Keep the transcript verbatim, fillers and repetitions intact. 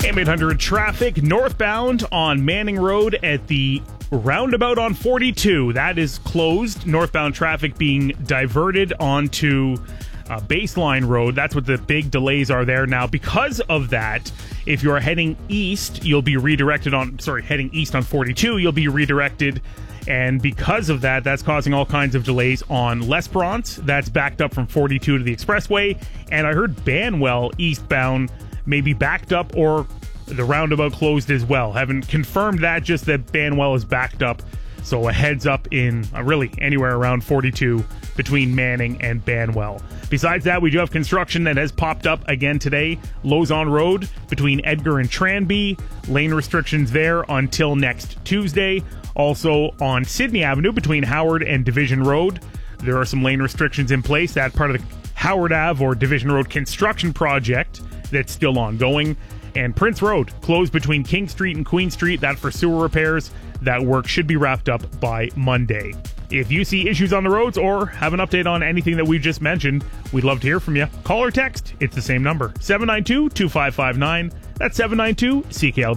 A M eight hundred traffic northbound on Manning Road at the roundabout on forty-two. That is closed. Northbound traffic being diverted onto uh, Baseline Road. That's what the big delays are there now. Because of that, if you're heading east, you'll be redirected on, sorry, heading east on forty-two, you'll be redirected. And because of that, that's causing all kinds of delays on L'Esperance. That's backed up from forty-two to the expressway. And I heard Banwell eastbound may be backed up or the roundabout closed as well. Haven't confirmed that, just that Banwell is backed up. So a heads up in uh, really anywhere around forty-two between Manning and Banwell. Besides that, we do have construction that has popped up again today. Lauson Road between Edgar and Tranby. Lane restrictions there until next Tuesday. Also on Sydney Avenue between Howard and Division Road. There are some lane restrictions in place. That's part of the Howard Ave or Division Road construction project that's still ongoing. And Prince Road closed between King Street and Queen Street. That for sewer repairs. That work should be wrapped up by Monday. If you see issues on the roads or have an update on anything that we've just mentioned, we'd love to hear from you. Call or text. It's the same number, seven nine two, two five five nine. That's seven nine two C K L.